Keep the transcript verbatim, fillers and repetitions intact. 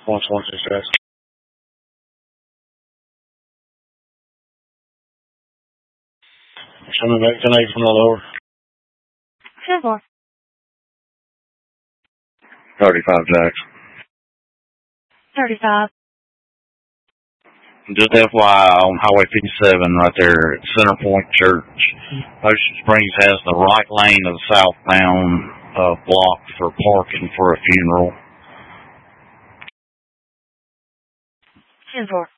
one twenty-six. Coming back tonight from the lower. Civil. thirty-five Jacks. thirty-five. Just F Y I, on Highway fifty-seven right there at Center Point Church, Ocean Springs has the right lane of the southbound uh, blocked for parking for a funeral. Civil.